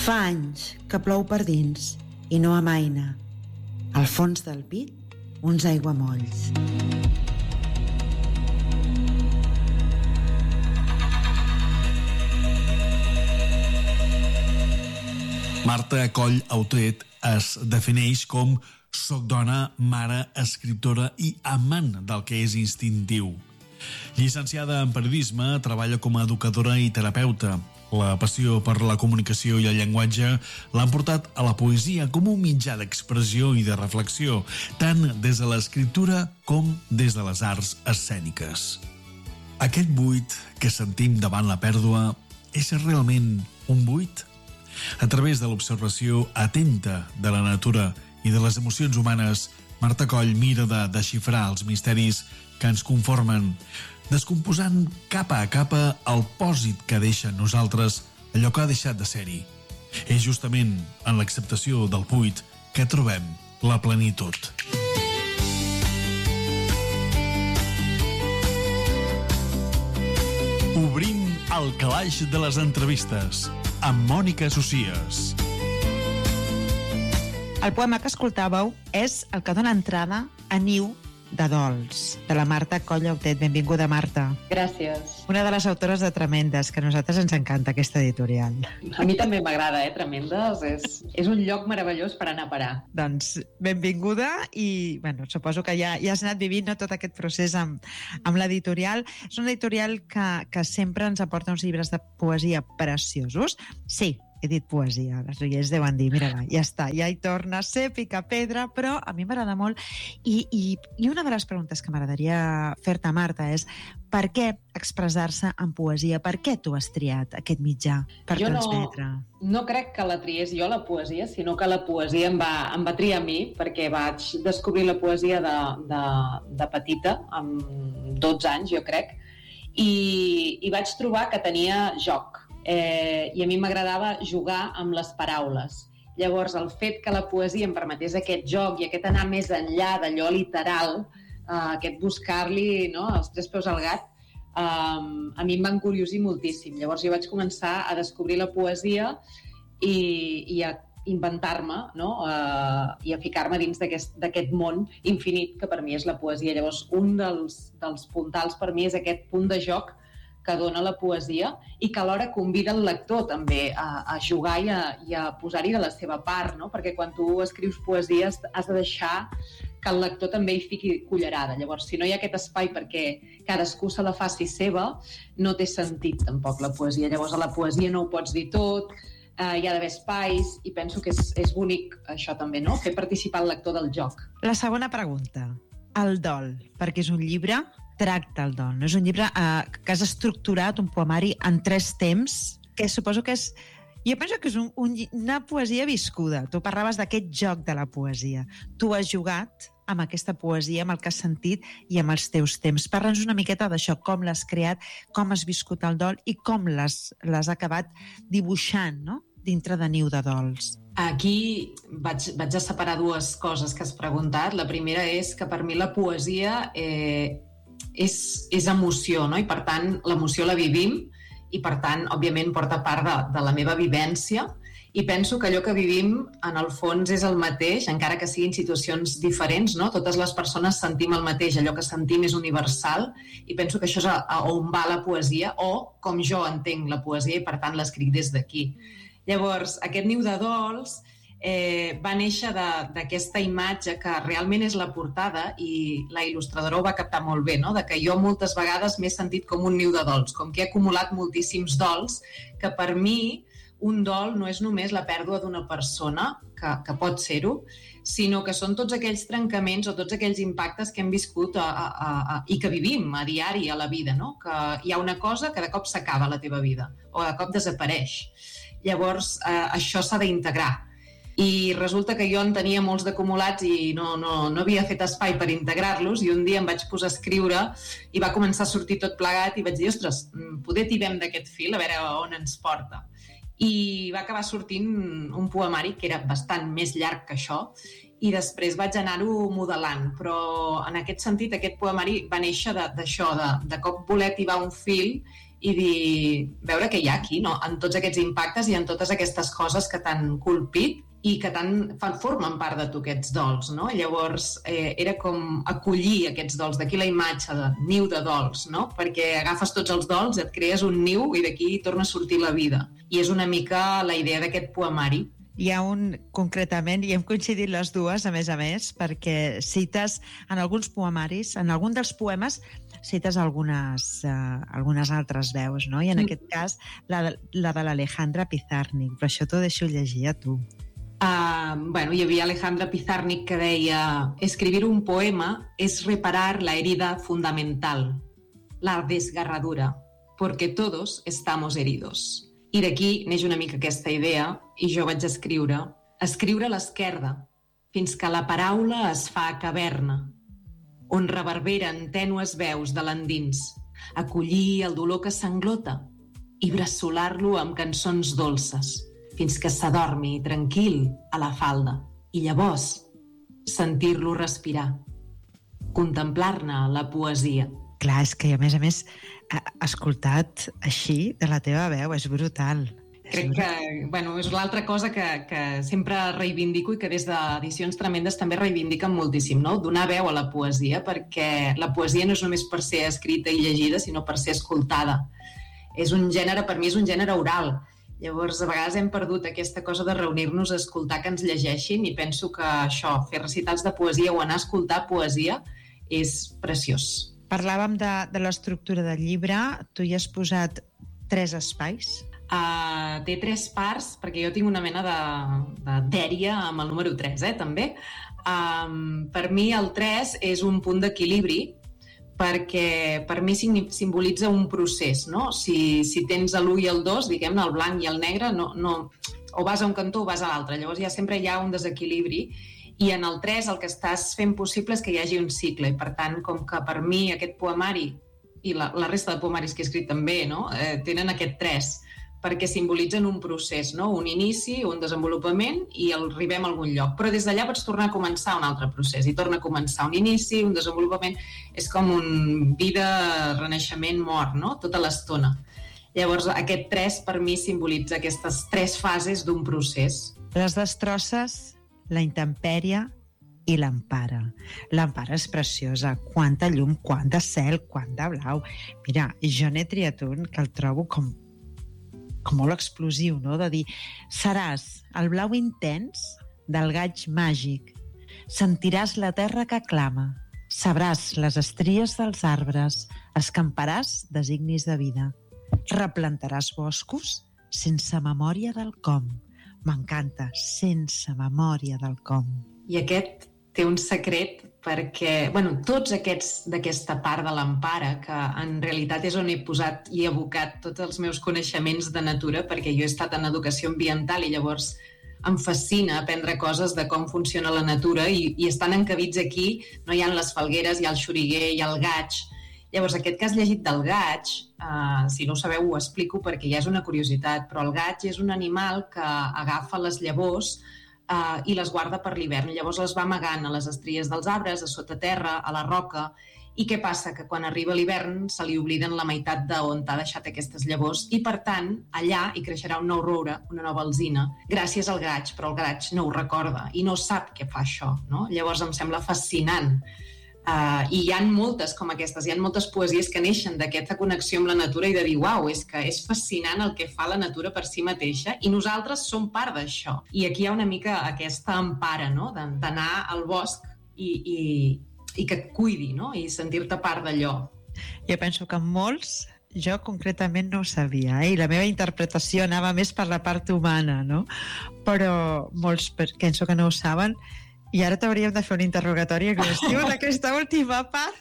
Fa anys que plou per dins i no amaina. Al fons del pit, uns aiguamolls. Marta Coll Autet es defineix com soc dona, mare, escriptora i amant del que és instintiu. Llicenciada en periodisme, treballa com a educadora i terapeuta. La passió per la comunicació i el llenguatge l'han portat a la poesia com un mitjà d'expressió i de reflexió, tant des de l'escriptura com des de les arts escèniques. Aquest buit que sentim davant la pèrdua és realment un buit? A través de l'observació atenta de la natura i de les emocions humanes, Marta Coll mira de desxifrar els misteris que ens conformen, descomposant capa a capa el pòsit que deixa en nosaltres allò que ha deixat de ser-hi. És justament en l'acceptació del buit que trobem la plenitud. Obrim el calaix de les entrevistes amb Mònica Socias. El poema que escoltàveu és el que dona entrada a Niu de Dols, de la Marta Coll Autet. Benvinguda, Marta. Gràcies. Una de les autores de Tremendes, que a nosaltres ens encanta aquesta editorial. A mi també m'agrada, Tremendes. És un lloc meravellós per anar a parar. Doncs benvinguda i, suposo que ja has anat vivint tot aquest procés amb l'editorial. És una editorial que sempre ens aporta uns llibres de poesia preciosos. Sí, he dit poesia, les oients deuen dir, mira-la, ja està, ja hi torna a ser picapedra, però a mi m'agrada molt i una de les preguntes que m'agradaria fer-te, Marta, és per què expressar-se en poesia? Per què tu has triat aquest mitjà per transmetre? No crec que la triés jo, la poesia, sinó que la poesia em va triar a mi, perquè vaig descobrir la poesia de petita, amb 12 anys, jo crec, i vaig trobar que tenia joc. I a mi m'agradava jugar amb les paraules. Llavors, el fet que la poesia em permetés aquest joc i aquest anar més enllà d'allò literal, aquest buscar-li els tres peus al gat, a mi em va encuriosir moltíssim. Llavors jo vaig començar a descobrir la poesia i a inventar-me, i a ficar-me dins d'aquest món infinit que per mi és la poesia. Llavors, un dels puntals per mi és aquest punt de joc que dona la poesia i que alhora convida el lector també a jugar i a posar-hi de la seva part, perquè quan tu escrius poesia has de deixar que el lector també hi fiqui cullerada. Llavors, si no hi ha aquest espai perquè cadascú se la faci seva, no té sentit tampoc la poesia. Llavors, a la poesia no ho pots dir tot, hi ha d'haver espais i penso que és bonic això també, fer participar el lector del joc. La segona pregunta, el dol, perquè és un llibre tracta el dol. No és un llibre que has estructurat un poemari en 3 temps, que suposo que és... Jo penso que és una poesia viscuda. Tu parlaves d'aquest joc de la poesia. Tu has jugat amb aquesta poesia, amb el que has sentit i amb els teus temps. Parla'ns una miqueta d'això, com l'has creat, com has viscut el dol i com l'has acabat dibuixant, dintre de Niu de Dols. Aquí vaig a separar 2 coses que has preguntat. La primera és que per mi la poesia és emoció, i per tant l'emoció la vivim i per tant òbviament porta part de la meva vivència i penso que allò que vivim en el fons és el mateix, encara que siguin situacions diferents, totes les persones sentim el mateix, allò que sentim és universal i penso que això és on va la poesia o com jo entenc la poesia i per tant l'escric des d'aquí. Llavors, aquest Niu de Dols va néixer d'aquesta imatge que realment és la portada i la il·lustradora ho va captar molt bé, de que jo moltes vegades m'he sentit com un niu de dols, com que he acumulat moltíssims dols, que per mi un dol no és només la pèrdua d'una persona, que pot ser-ho, sinó que són tots aquells trencaments o tots aquells impactes que hem viscut i que vivim a diari a la vida, que hi ha una cosa que de cop s'acaba a la teva vida o de cop desapareix. Llavors, això s'ha d'integrar. I resulta que jo en tenia molts d'acumulats i no havia fet espai per integrar-los i un dia em vaig posar a escriure i va començar a sortir tot plegat i vaig dir, ostres, poder tibem d'aquest fil, a veure on ens porta. I va acabar sortint un poemari que era bastant més llarg que això i després vaig anar-ho modelant, però en aquest sentit aquest poemari va néixer d'això, de cop voler tibar un fil i dir, veure què hi ha aquí, no? En tots aquests impactes i en totes aquestes coses que t'han colpit i que formen part de tu, aquests dols, no? Llavors, era com acollir aquests dols, d'aquí la imatge de niu de dols, no? Perquè agafes tots els dols, et crees un niu i d'aquí torna a sortir la vida. I és una mica la idea d'aquest poemari. Hi ha un, concretament, i hem coincidit les dues, a més, perquè cites en alguns poemaris, en algun dels poemes, cites algunes altres veus, no? I en aquest cas, la de l'Alejandra Pizarnik, però això t'ho deixo llegir a tu. Hi havia Alejandra Pizarnik que deia: escribir un poema es reparar la herida fundamental, la desgarradura, porque todos estamos heridos. I d'aquí neix una mica aquesta idea, i jo vaig escriure a l'esquerda, fins que la paraula es fa caverna, on reverberen tènues veus de l'endins, acollir el dolor que s'englota i bressolar-lo amb cançons dolces, fins que s'adormi tranquil a la falda, i llavors sentir-lo respirar, contemplar-ne la poesia. Clar, és que a més, escoltat així de la teva veu, és brutal. Crec que, és l'altra cosa que sempre reivindico i que des d'Edicions Tremendes també reivindiquen moltíssim, no? Donar veu a la poesia, perquè la poesia no és només per ser escrita i llegida, sinó per ser escoltada. És un gènere, per mi és un gènere oral. Llavors, a vegades hem perdut aquesta cosa de reunir-nos a escoltar que ens llegeixin, i penso que això, fer recitals de poesia o anar a escoltar poesia és preciós. Parlàvem de l'estructura del llibre. Tu hi has posat 3 espais. Té 3 parts, perquè jo tinc una mena de dèria amb el número 3, també. Per mi el 3 és un punt d'equilibri, perquè per mi simbolitza un procés, no? Si tens l'1 i el 2, diguem-ne, el blanc i el negre, o vas a un cantó o vas a l'altre. Llavors sempre hi ha un desequilibri. I en el 3 el que estàs fent possible és que hi hagi un cicle, i per tant, com que per mi aquest poemari i la resta de poemaris que he escrit també, no? Tenen aquest 3, perquè simbolitzen un procés, no? Un inici, un desenvolupament, i arribem a algun lloc. Però des d'allà pots tornar a començar un altre procés, i torna a començar un inici, un desenvolupament. És com un vida, renaixement, mort, no? Tota l'estona. Llavors, aquest 3 per mi simbolitza aquestes 3 fases d'un procés. Les destrosses, la intempèrie i l'empara. L'empara és preciosa. Quanta llum, quant de cel, quant de blau. Mira, jo n'he triat un que el trobo com molt explosiu, no? De dir, seràs el blau intens del gaig màgic. Sentiràs la terra que clama. Sabràs les estries dels arbres. Escamparàs designis de vida. Replantaràs boscos sense memòria del com. M'encanta, sense memòria del com. I aquest té un secret perquè, tots aquests d'aquesta part de l'empara, que en realitat és on he posat i abocat tots els meus coneixements de natura, perquè jo he estat en educació ambiental i llavors em fascina aprendre coses de com funciona la natura i estan encabits aquí, no hi ha les falgueres, hi ha el xoriguer, hi ha el gaig. Llavors, aquest que has llegit del gaig, si no ho sabeu ho explico perquè ja és una curiositat, però el gaig és un animal que agafa les llavors i les guarda per l'hivern. Llavors les va amagant a les estries dels arbres, a sota terra, a la roca. I què passa? Que quan arriba l'hivern se li obliden la meitat d'on ha deixat aquestes llavors i, per tant, allà hi creixerà un nou roure, una nova alzina, gràcies al gaig, però el gaig no ho recorda i no sap què fa això, no? Llavors em sembla fascinant. I hi ha moltes com aquestes, hi ha moltes poesies que neixen d'aquesta connexió amb la natura i de dir, uau, és que és fascinant el que fa la natura per si mateixa i nosaltres som part d'això. I aquí hi ha una mica aquesta empara, no? D'anar al bosc i que et cuidi, no? I sentir-te part d'allò. Jo penso que molts, jo concretament no ho sabia, i la meva interpretació anava més per la part humana, no? Però molts penso que no ho saben. I ara t'hauríem de fer un interrogatori exhaustiu d'aquesta última part.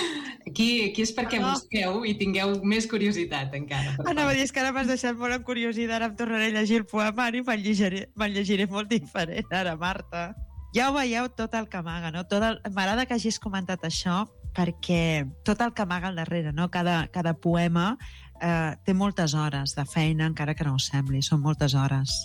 Aquí és perquè busqueu i tingueu més curiositat encara. Anava a dir, és que ara m'has deixat molt en curiositat, ara em tornaré a llegir el poemari i me'n llegiré molt diferent ara, Marta. Ja ho veieu tot el que amaga, no? M'agrada que hagis comentat això perquè tot el que amaga al darrere, no? Cada poema té moltes hores de feina, encara que no ho sembli, són moltes hores.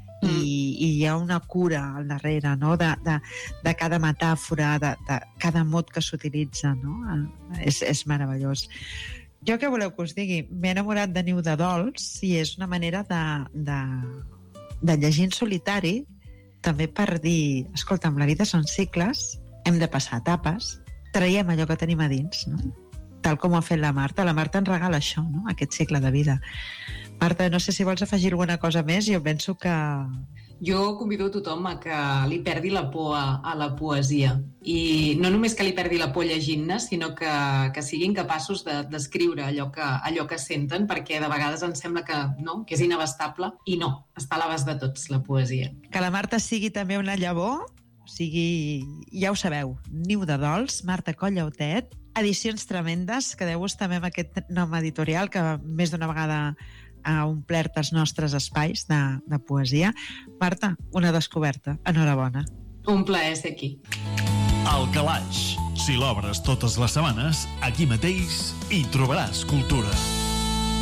I hi ha una cura al darrere, no? De cada metàfora, de cada mot que s'utilitza, no? És meravellós. Jo què voleu que us digui? M'he enamorat de Niu de Dols i és una manera de llegir en solitari, també per dir, escolta'm, la vida són cicles, hem de passar etapes, traiem allò que tenim a dins, no? Tal com ho ha fet la Marta. La Marta ens regala això, no? Aquest cicle de vida. Marta, no sé si vols afegir alguna cosa més, jo penso que... Jo convido a tothom a que li perdi la por a la poesia. I no només que li perdi la por llegint-ne, sinó que siguin capaços d'escriure allò que senten, perquè de vegades ens sembla que és inabastable, i no, està a l'abast de tots, la poesia. Que la Marta sigui també una llavor, o sigui, ja ho sabeu, Niu de Dols, Marta Coll Autet, edicions tremendes, quedeu-vos també amb aquest nom editorial que més d'una vegada ha omplert els nostres espais de poesia. Marta, una descoberta. Enhorabona. Un plaer ser aquí. El Calaix. Si l'obres totes les setmanes, aquí mateix hi trobaràs cultura.